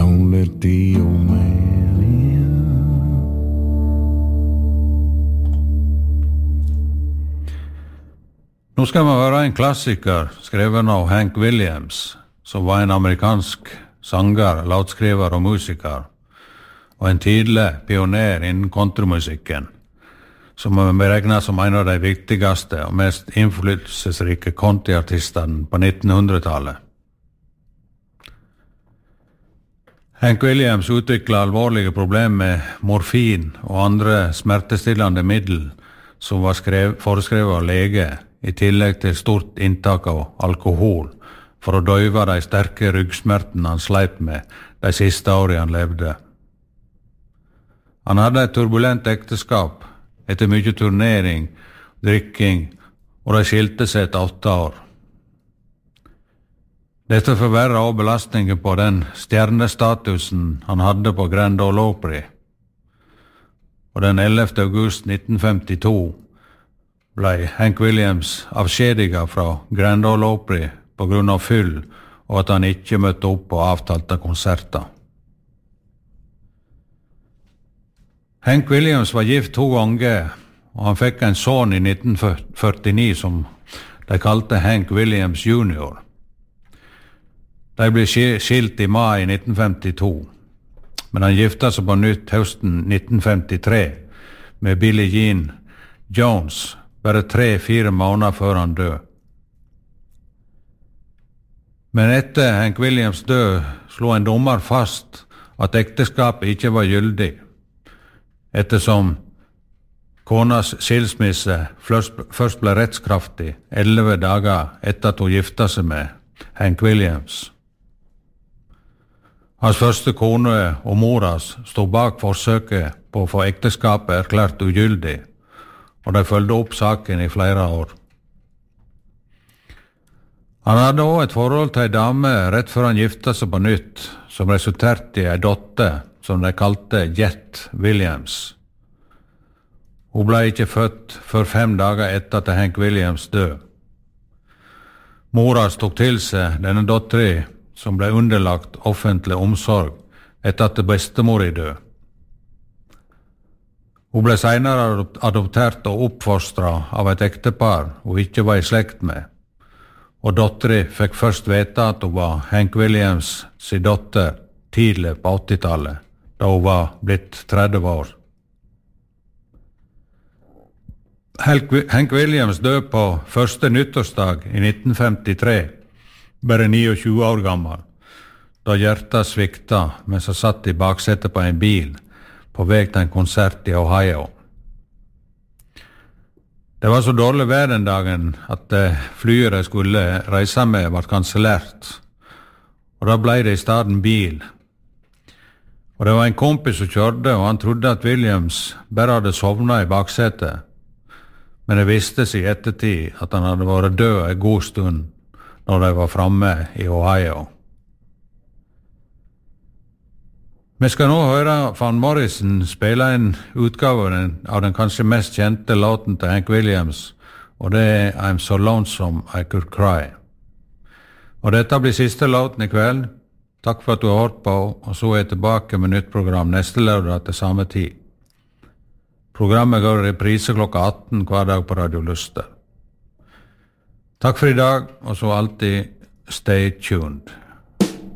don't let the old man in. Nå skal vi høre en klassiker skrevet av Hank Williams, som var en amerikansk sanger, låtskriver og musiker, og en tidlig pioner innen countrymusikken, som er beregnet som en av de viktigste og mest innflytelsesrike countryartistene på 1900-tallet. Hank Williams utviklet alvorlige problemer med morfin og andre smertestillende middel som var foreskrevet av lege, i tillegg til stort inntak av alkohol for å døyve de sterke ryggsmertene han sleit med de siste årene han levde. Han hadde et turbulent ekteskap etter mye turnering, drikking, og de skilte seg etter 8 år. Dette forverret også belastningen på den stjernestatusen han hadde på Grand Ole Opry. Og den 11. august 1952 ble Hank Williams avskjediget fra Grand Ole Opry på grunn av fyll og at han ikke møtte opp på avtalte konserter. Hank Williams var gift 2 ganger, og han fikk en son i 1949 som de kalte Hank Williams Jr. De ble skilt i mai 1952, men han giftet seg på nytt høsten 1953 med Billie Jean Jones, bare 3-4 måneder før han døde. Men etter Hank Williams død slo en dommer fast at ekteskapet ikke var gyldig, ettersom konas skilsmisse først ble rettskraftig 11 dager etter at hun giftet seg med Hank Williams. Hans første kone og moras stod bak forsøket på å få ekteskapet erklært ugyldig, og de følgde opp saken i flere år. Han hadde også et forhold til en dame rett før han giftet seg på nytt, som resulterte i en dotter som de kalte Jet Williams. Hun ble ikke født før 5 dager etter at Hank Williams døde. Mora tok til seg denne dotteren, som ble underlagt offentlig omsorg etter at bestemor døde. Hun ble senere adoptert og oppfostret av et ektepar hun ikke var i slekt med, og dotteren fikk først vite at hun var Hank Williams sin dotter tidlig på 80-tallet, da hun var blitt 30 år. Hank Williams døde på første nyttårsdag i 1953, bare 29 år gammel, da hjertet sviktet mens han satt i baksetet på en bil på vei til en konsert i Ohio. Det var så dårlig vær den dagen at flyet de skulle reise med var kansellert, og da ble det i stedet bil. Og det var en kompis som kjørte, og han trodde at Williams bare hadde sovnet i baksetet, men det viste seg i ettertid at han hadde vært død en god stund når de var framme i Ohio. Vi skal nå høre Van Morrison spille en utgave av den kanskje mest kjente låten til Hank Williams, og det er I'm So Lonesome I Could Cry. Og dette blir siste låten i kveld. Takk for at du har hørt på, og så er jeg tilbake med nytt program neste lørdag til samme tid. Programmet går i reprise klokka 18 hver dag på Radio Luster. Takk for i dag, og så alltid stay tuned.